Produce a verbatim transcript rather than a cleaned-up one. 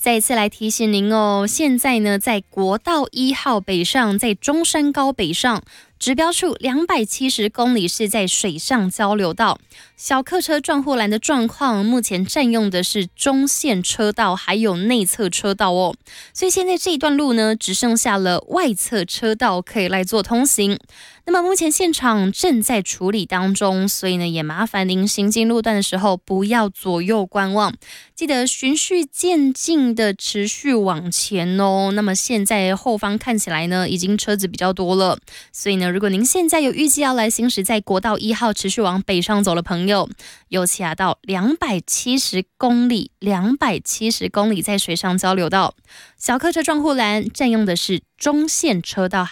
再一次来提醒您哦，现在呢，在国道一号北上，在中山高北上，指标处两百七十公里是在水上交流道，小客车撞护栏的状况，目前占用的是中线车道还有内侧车道哦，所以现在这一段路呢，只剩下了外侧车道可以来做通行。那么目前现场正在处理当中，所以呢，也麻烦您行经路段的时候不要左右观望，记得循序渐进的持续往前哦。那么现在后方看起来呢，已经车子比较多了，所以呢，如果您现在有预计要来行驶在国道一号持续往北上走的朋友，尤其啊到两百七十公里，两百七十公里在水上交流道，小客车撞护栏占用的是中线车道